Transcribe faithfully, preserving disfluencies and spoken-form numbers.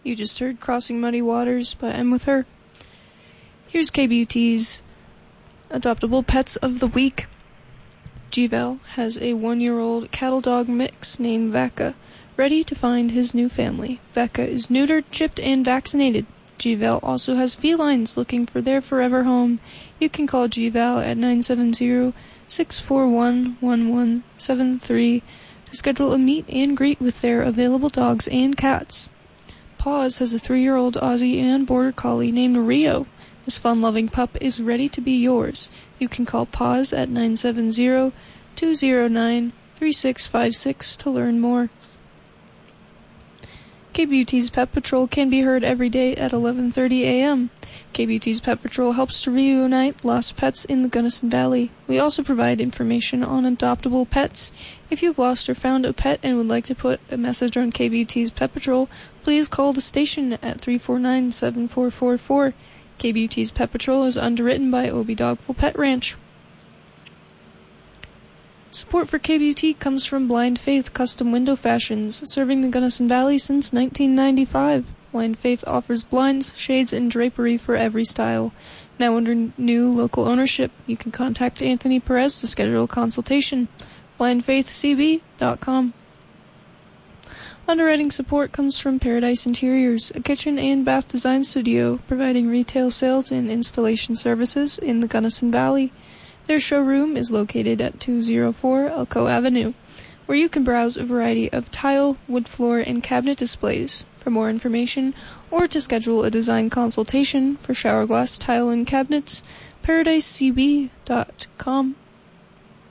You just heard Crossing Muddy Waters by I'm With Her. Here's K B U T's Adoptable Pets of the Week. G-Val has a one-year-old cattle dog mix named Vaka, ready to find his new family. Vaka is neutered, chipped, and vaccinated. G-Val also has felines looking for their forever home. You can call G-Val at nine seven zero, six four one, one one seven three to schedule a meet and greet with their available dogs and cats. Paws has a three-year-old Aussie and Border Collie named Rio. This fun-loving pup is ready to be yours. You can call Paws at nine seven zero, two zero nine, three six five six to learn more. K B U T's Pet Patrol can be heard every day at eleven thirty a.m. K B U T's Pet Patrol helps to reunite lost pets in the Gunnison Valley. We also provide information on adoptable pets. If you've lost or found a pet and would like to put a message on K B U T's Pet Patrol, please call the station at three four nine, seven four four four. K B U T's Pet Patrol is underwritten by Obie Dogful Pet Ranch. Support for K B U T comes from Blind Faith Custom Window Fashions, serving the Gunnison Valley since nineteen ninety-five. Blind Faith offers blinds, shades, and drapery for every style. Now under new local ownership, you can contact Anthony Perez to schedule a consultation. blind faith c b dot com. Underwriting support comes from Paradise Interiors, a kitchen and bath design studio providing retail sales and installation services in the Gunnison Valley. Their showroom is located at two oh four Elko Avenue, where you can browse a variety of tile, wood floor, and cabinet displays. For more information, or to schedule a design consultation for shower glass, tile, and cabinets, paradise c b dot com.